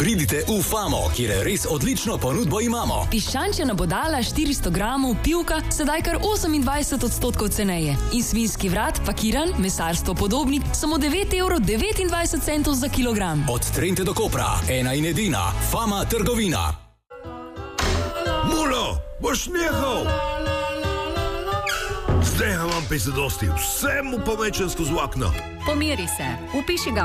Pridite v Famo, kjer res odlično ponudbo imamo. Piščančja nabodala 400 gramov, pivka, sedaj kar 28% ceneje. In svinjski vrat, pakiran, mesarstvo podobnik, samo 9,29 € za kilogram. Od Trente do Kopra, ena in edina, Fama trgovina. Mulo, boš nehal? Zdaj vam pa se dosti, vse mu pomečem skozi okno. Pomiri se, upiši ga